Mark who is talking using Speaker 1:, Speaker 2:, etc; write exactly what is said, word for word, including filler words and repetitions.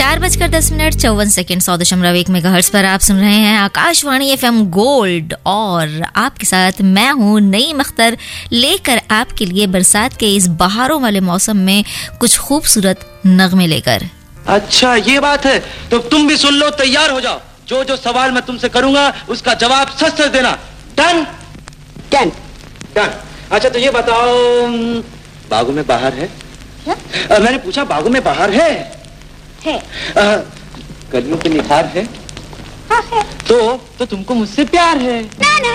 Speaker 1: चार बजकर दस मिनट चौवन सेकेंड सौ दशमलव एक मेगाहर्ट्ज पर आप सुन रहे हैं आकाशवाणी एफएम गोल्ड और आपके साथ मैं हूँ नईम अख्तर, लेकर आपके लिए बरसात के इस बहारों वाले मौसम में कुछ खूबसूरत नगमे लेकर।
Speaker 2: अच्छा ये बात है, तो तुम भी सुन लो, तैयार हो जाओ। जो जो सवाल मैं तुमसे करूंगा उसका जवाब सच सच देना। डन?
Speaker 3: डन।
Speaker 2: डन। अच्छा तो ये बताओ, बागों में बाहर है?
Speaker 3: क्या?
Speaker 2: आ, मैंने पूछा बागों में बाहर है?
Speaker 3: है।
Speaker 2: कलियों पे निखार है?
Speaker 3: हाँ है।
Speaker 2: तो तो तुमको मुझसे प्यार है?
Speaker 3: ना ना।